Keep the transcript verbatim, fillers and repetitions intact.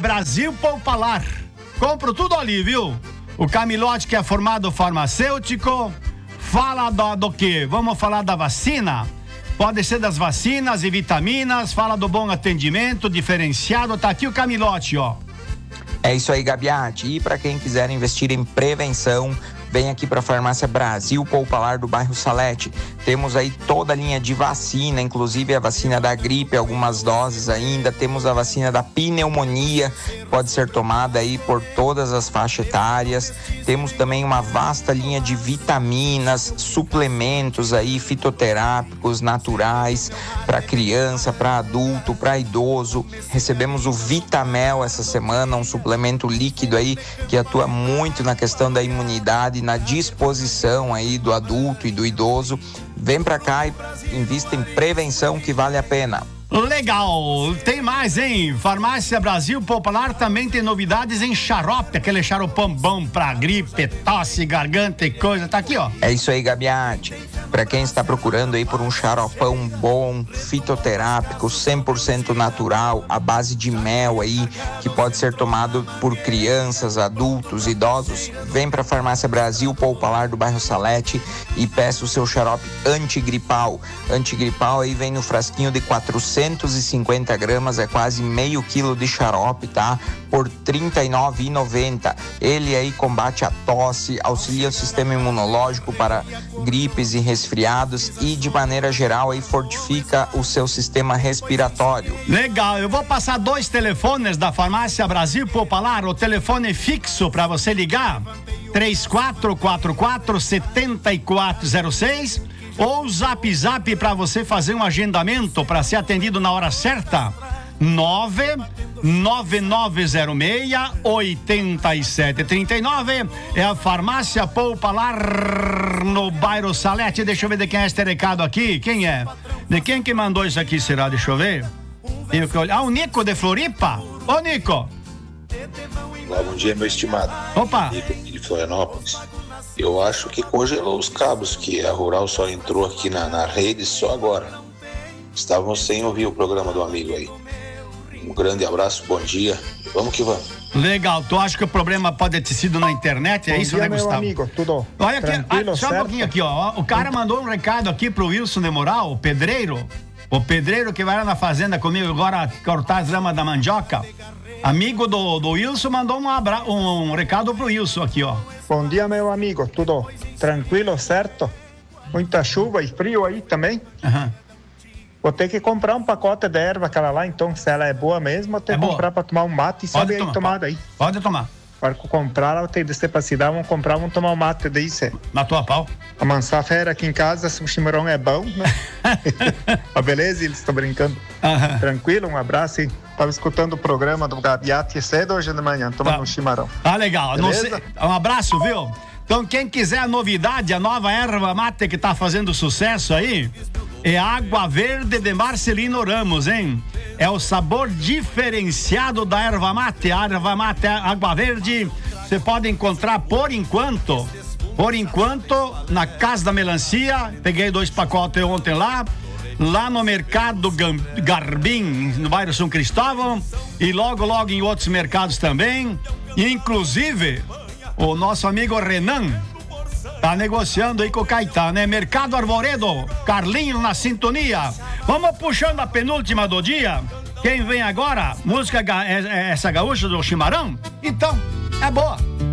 Brasil Poupalar. Compro tudo ali, viu? O Camilote, que é formado farmacêutico. Fala do, do quê? Vamos falar da vacina? Pode ser das vacinas e vitaminas. Fala do bom atendimento diferenciado. Tá aqui o Camilote, ó. É isso aí, Gabiati. E para quem quiser investir em prevenção, vem aqui para a Farmácia Brasil Poupalar do bairro Salete. Temos aí toda a linha de vacina, inclusive a vacina da gripe, algumas doses ainda. Temos a vacina da pneumonia, pode ser tomada aí por todas as faixas etárias. Temos também uma vasta linha de vitaminas, suplementos aí, fitoterápicos, naturais, para criança, para adulto, para idoso. Recebemos o Vitamel essa semana, um suplemento líquido aí que atua muito na questão da imunidade, na disposição aí do adulto e do idoso. Vem pra cá e invista em prevenção, que vale a pena. Legal, tem mais, hein? Farmácia Brasil Popular também tem novidades em xarope, aquele xaropão bom pra gripe, tosse, garganta e coisa, tá aqui, ó. É isso aí, Gabiati. Pra quem está procurando aí por um xaropão bom, fitoterápico, cem por cento natural, à base de mel aí, que pode ser tomado por crianças, adultos, idosos, vem pra Farmácia Brasil Popular do bairro Salete e peça o seu xarope antigripal. Antigripal aí vem no frasquinho de quatrocentos e cinquenta gramas, é quase meio quilo de xarope, tá? Por trinta e nove reais e noventa centavos. Ele aí combate a tosse, auxilia o sistema imunológico para gripes e resfriados e, de maneira geral, aí fortifica o seu sistema respiratório. Legal, eu vou passar dois telefones da Farmácia Brasil Popular, o telefone fixo para você ligar, três quatro quatro quatro, sete quatro zero seis, ou o zap zap para você fazer um agendamento para ser atendido na hora certa, nove nove nove zero seis, oito sete três nove. É a Farmácia Poupalar no bairro Salete. Deixa eu ver de quem é este recado aqui. Quem é? De quem que mandou isso aqui, será? Deixa eu ver. Tenho que olhar. Ah, o Nico de Floripa. Ô, Nico. Olá, bom dia, meu estimado. Opa. Nico de Florianópolis. Eu acho que congelou os cabos, que a Rural só entrou aqui na, na rede só agora. Estavam sem ouvir o programa do amigo aí. Um grande abraço, bom dia. Vamos que vamos. Legal, tu acha que o problema pode ter sido na internet? É bom isso, dia, né, meu Gustavo? amigo, tudo Olha aqui, tranquilo, ah, só certo? um pouquinho aqui, ó. O cara mandou um recado aqui pro Wilson de Moral, o pedreiro. O pedreiro que vai lá na fazenda comigo agora cortar as ramas da mandioca. Amigo do, do Wilson mandou um, abra, um, um recado pro Wilson aqui, ó. Bom dia, meu amigo, tudo tranquilo, certo? Muita chuva e frio aí também. Uhum. Vou ter que comprar um pacote de erva aquela lá, então, se ela é boa mesmo, vou ter É que boa. comprar pra tomar um mate e Pode sabe aí tomar, tomada pode, aí. Pode tomar. Para comprar, ela tem de ser pra cidade, vamos comprar, vamos tomar um mate daí, cê. Na tua pau. Amansar fera aqui em casa, se o chimarrão é bom, né? Ah, beleza, eles estão brincando. Uhum. Tranquilo, um abraço aí. Tava escutando o programa do Gabiati cedo hoje de manhã, tomando Tá. um chimarrão. Ah, legal. Não Beleza? sei- um abraço, viu? Então, quem quiser a novidade, a nova erva mate que tá fazendo sucesso aí, é Água Verde de Marcelino Ramos, hein? É o sabor diferenciado da erva mate. A erva mate Água Verde, você pode encontrar por enquanto, por enquanto, na Casa da Melancia. Peguei dois pacotes ontem lá. Lá no Mercado Gam- Garbim, no bairro São Cristóvão, e logo, logo em outros mercados também. E, inclusive, o nosso amigo Renan tá negociando aí com o Caetano, né? Mercado Arvoredo, Carlinho na sintonia. Vamos puxando a penúltima do dia. Quem vem agora? Música ga- é, é essa gaúcha do Chimarrão? Então, é boa.